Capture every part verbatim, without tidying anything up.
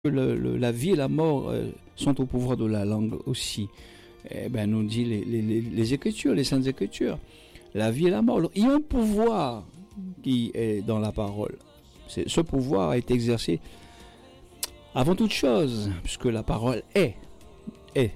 Le, le, la vie et la mort euh, sont au pouvoir de la langue aussi. Eh ben, nous dit les, les, les, les Écritures, les Saintes Écritures. La vie et la mort. Il y a un pouvoir qui est dans la parole. C'est, ce pouvoir est exercé avant toute chose, puisque la parole est. Est.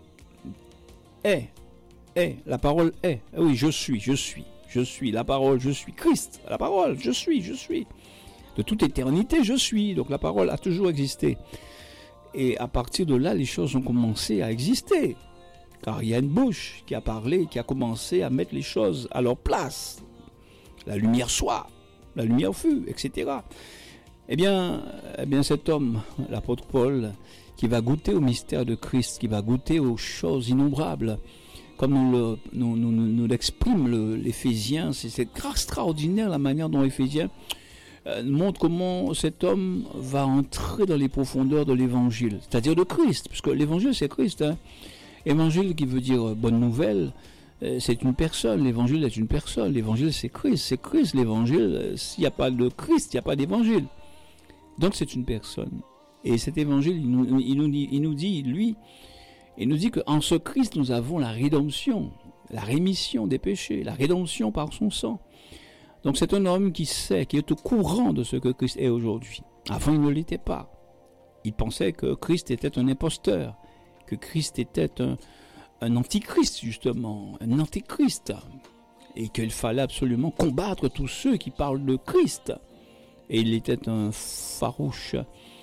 Est. Est. La parole est. Oui, je suis, je suis. Je suis. La parole, je suis. Christ. La parole, je suis, je suis. De toute éternité, je suis. Donc la parole a toujours existé. Et à partir de là, les choses ont commencé à exister. Car il y a une bouche qui a parlé, qui a commencé à mettre les choses à leur place. La lumière soit, la lumière fut, et cetera. Eh bien, eh bien cet homme, l'apôtre Paul, qui va goûter au mystère de Christ, qui va goûter aux choses innombrables, comme nous, le, nous, nous, nous, nous l'exprime le, l'Éphésiens, c'est, c'est extraordinaire la manière dont l'Éphésiens montre comment cet homme va entrer dans les profondeurs de l'évangile, c'est-à-dire de Christ, puisque l'évangile c'est Christ. Hein. Évangile qui veut dire bonne nouvelle, c'est une personne, l'évangile est une personne, l'évangile c'est Christ, c'est Christ l'évangile, s'il n'y a pas de Christ, il n'y a pas d'évangile. Donc c'est une personne. Et cet évangile, il nous, il nous, il nous dit, lui, il nous dit qu'en ce Christ nous avons la rédemption, la rémission des péchés, la rédemption par son sang. Donc c'est un homme qui sait, qui est au courant de ce que Christ est aujourd'hui. Avant, il ne l'était pas. Il pensait que Christ était un imposteur, que Christ était un, un antichrist, justement, un antéchrist, et qu'il fallait absolument combattre tous ceux qui parlent de Christ. Et il était un farouche,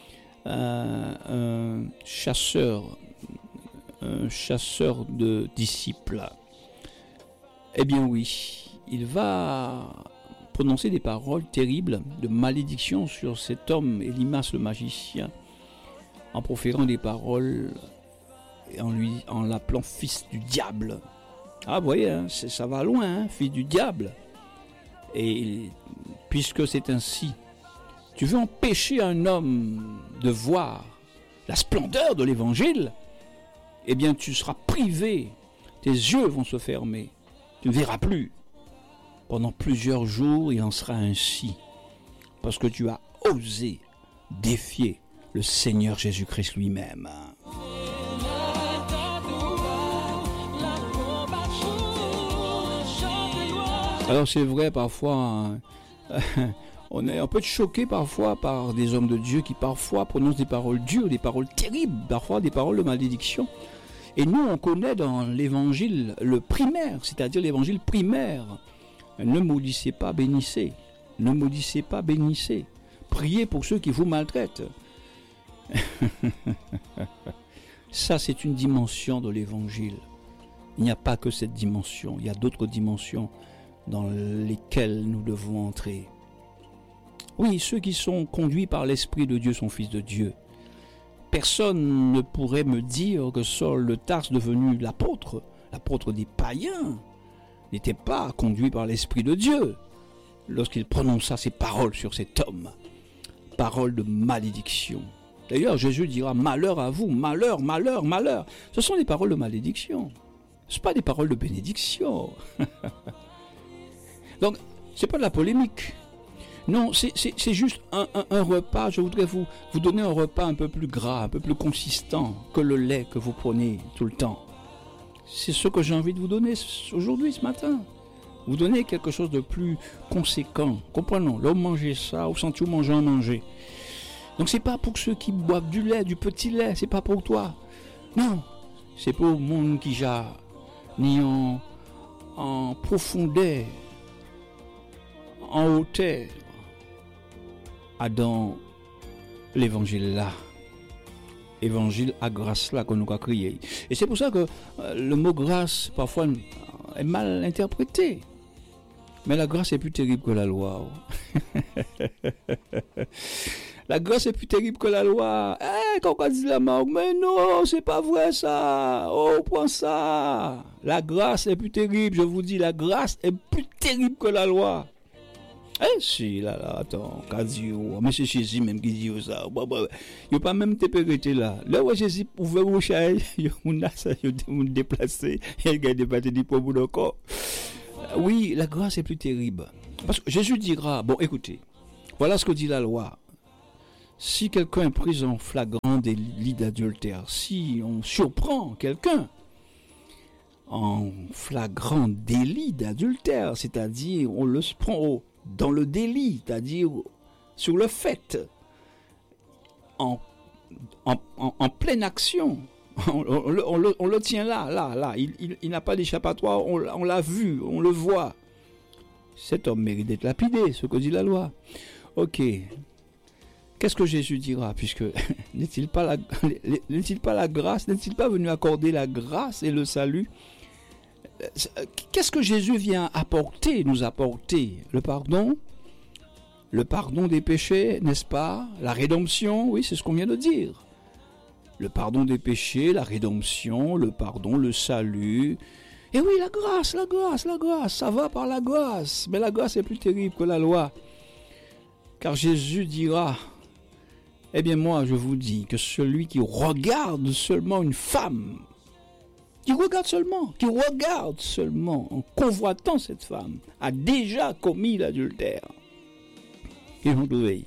un, un chasseur, un chasseur de disciples. Eh bien oui, il va prononcer des paroles terribles de malédiction sur cet homme, Élymas le magicien, en proférant des paroles et en, lui, en l'appelant fils du diable. Ah, vous voyez, hein, c'est, ça va loin, hein, fils du diable. Et puisque c'est ainsi, tu veux empêcher un homme de voir la splendeur de l'évangile, eh bien tu seras privé, tes yeux vont se fermer, tu ne verras plus. Pendant plusieurs jours, il en sera ainsi, parce que tu as osé défier le Seigneur Jésus-Christ lui-même. Alors c'est vrai, parfois, euh, on est un peu choqué parfois par des hommes de Dieu qui parfois prononcent des paroles dures, des paroles terribles, parfois des paroles de malédiction. Et nous, on connaît dans l'évangile le primaire, c'est-à-dire l'évangile primaire. Ne maudissez pas, bénissez. Ne maudissez pas, bénissez. Priez pour ceux qui vous maltraitent. Ça, c'est une dimension de l'évangile. Il n'y a pas que cette dimension. Il y a d'autres dimensions dans lesquelles nous devons entrer. Oui, ceux qui sont conduits par l'Esprit de Dieu sont fils de Dieu. Personne ne pourrait me dire que Saul de Tarse, devenu l'apôtre, l'apôtre des païens, n'était pas conduit par l'Esprit de Dieu lorsqu'il prononça ces paroles sur cet homme. Paroles de malédiction. D'ailleurs, Jésus dira « Malheur à vous, malheur, malheur, malheur ». Ce sont des paroles de malédiction. Ce ne sont pas des paroles de bénédiction. Donc, ce n'est pas de la polémique. Non, c'est, c'est, c'est juste un, un, un repas. Je voudrais vous, vous donner un repas un peu plus gras, un peu plus consistant que le lait que vous prenez tout le temps. C'est ce que j'ai envie de vous donner aujourd'hui, ce matin. Vous donner quelque chose de plus conséquent. Comprenons, là, vous mangez ça, vous sentez vous manger à manger. Donc, c'est pas pour ceux qui boivent du lait, du petit lait, c'est pas pour toi. Non, c'est pour le monde qui j'a ni en, en profondeur, en hauteur, dans l'évangile là. Évangile à grâce là qu'on nous a crié. Et c'est pour ça que euh, le mot grâce parfois est mal interprété. Mais la grâce est plus terrible que la loi. La grâce est plus terrible que la loi. Eh, hey, quand on dit la marque, mais non, c'est pas vrai ça. Oh, prends ça. La grâce est plus terrible, je vous dis, la grâce est plus terrible que la loi. Eh, si, là, là, attends, quasi, mais c'est Jésus même qui dit ça. Il n'y a pas même tempérité là. Là où Jésus pouvait vous chercher, il y a ça, il y a déplacé, il y a des bâtiments du pauvre encore. Oui, la grâce est plus terrible. Parce que Jésus dira, bon, écoutez, voilà ce que dit la loi. Si quelqu'un est pris en flagrant délit d'adultère, si on surprend quelqu'un en flagrant délit d'adultère, c'est-à-dire on le prend au, dans le délit, c'est-à-dire sur le fait, en, en, en, en pleine action, on, on, on, on, le, on le tient là, là, là, il, il, il n'a pas d'échappatoire, on, on l'a vu, on le voit. Cet homme mérite d'être lapidé, ce que dit la loi. Ok. Qu'est-ce que Jésus dira, puisque n'est-il pas la, n'est-il pas la grâce, n'est-il pas venu accorder la grâce et le salut? Qu'est-ce que Jésus vient apporter, nous apporter? Le pardon, le pardon des péchés, n'est-ce pas? La rédemption, oui, c'est ce qu'on vient de dire. Le pardon des péchés, la rédemption, le pardon, le salut. Et oui, la grâce, la grâce, la grâce, ça va par la grâce. Mais la grâce est plus terrible que la loi. Car Jésus dira, eh bien moi je vous dis que celui qui regarde seulement une femme, qui regarde seulement, qui regarde seulement en convoitant cette femme, a déjà commis l'adultère. Et vous trouvez.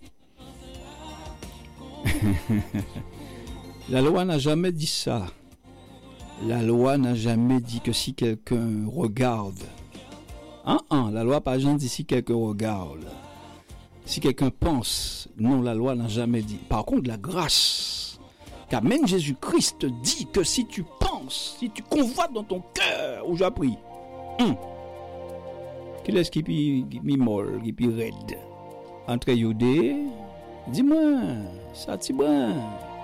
La loi n'a jamais dit ça. La loi n'a jamais dit que si quelqu'un regarde. Hein, hein, la loi par exemple dit si quelqu'un regarde. Si quelqu'un pense. Non, la loi n'a jamais dit. Par contre, la grâce. Car même Jésus-Christ dit que si tu penses, si tu convoites dans ton cœur, où j'ai appris. Hum, qui est-ce qui est molle, qui est raide? Entre Youdé, dis-moi, ça t'y bon.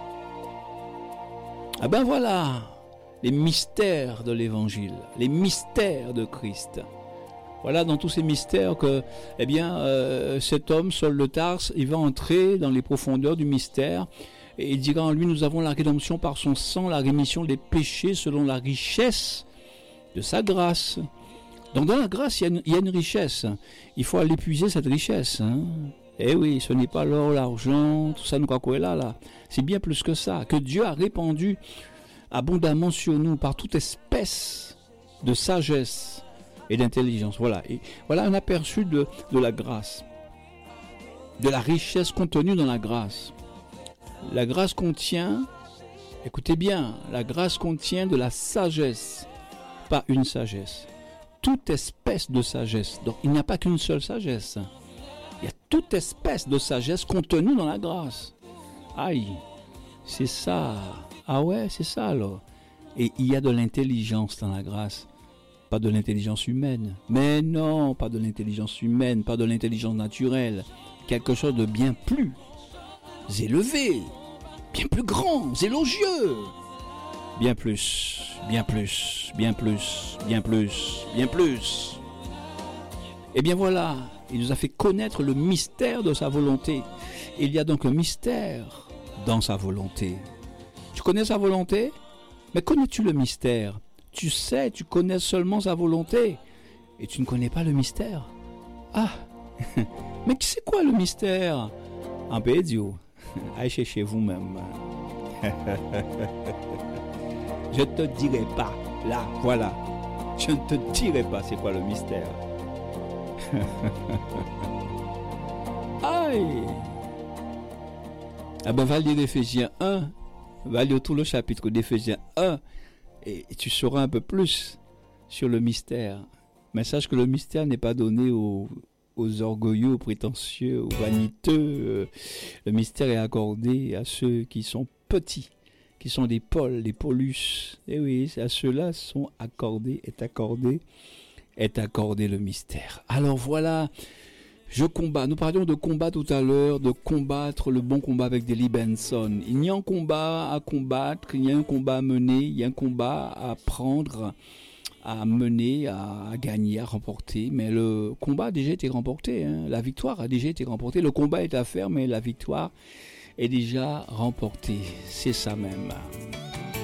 Ah ben voilà. Les mystères de l'évangile, les mystères de Christ. Voilà dans tous ces mystères que, eh bien, euh, cet homme, Saul de Tarse, il va entrer dans les profondeurs du mystère et il dira en lui, nous avons la rédemption par son sang, la rémission des péchés selon la richesse de sa grâce. Donc dans la grâce, il y a une, il y a une richesse. Il faut aller puiser cette richesse. Hein. Eh oui, ce n'est pas l'or, l'argent, tout ça, nous quoi là, là. C'est bien plus que ça, que Dieu a répandu abondamment sur nous par toute espèce de sagesse et d'intelligence. Voilà, et voilà un aperçu de, de la grâce, de la richesse contenue dans la grâce. La grâce contient, écoutez bien, la grâce contient de la sagesse, pas une sagesse, toute espèce de sagesse. Donc il n'y a pas qu'une seule sagesse, il y a toute espèce de sagesse contenue dans la grâce. Aïe, c'est ça. Ah ouais, c'est ça alors. Et il y a de l'intelligence dans la grâce. Pas de l'intelligence humaine. Mais non, pas de l'intelligence humaine, pas de l'intelligence naturelle. Quelque chose de bien plus élevé, bien plus grand, élogieux. Bien plus, bien plus, bien plus, bien plus, bien plus. Et bien voilà, il nous a fait connaître le mystère de sa volonté. Il y a donc un mystère dans sa volonté. Tu connais sa volonté? Mais connais-tu le mystère? Tu sais, tu connais seulement sa volonté. Et tu ne connais pas le mystère. Ah, mais c'est quoi le mystère? Un peu idiot. Allez chercher vous-même. Je ne te dirai pas. Là, voilà. Je ne te dirai pas c'est quoi le mystère. Aïe. Ah ben, va lire Éphésiens un. Va lire tout le chapitre d'Éphésiens un et tu sauras un peu plus sur le mystère. Mais sache que le mystère n'est pas donné aux, aux orgueilleux, aux prétentieux, aux vaniteux. Le mystère est accordé à ceux qui sont petits, qui sont des Paul, des Paulus. Et oui, à ceux-là sont accordés, est accordé, est accordé le mystère. Alors voilà. Je combats. Nous parlions de combat tout à l'heure, de combattre le bon combat avec Deli Benson. Il y a un combat à combattre, il y a un combat à mener, il y a un combat à prendre, à mener, à gagner, à remporter. Mais le combat a déjà été remporté. Hein. La victoire a déjà été remportée. Le combat est à faire, mais la victoire est déjà remportée. C'est ça même.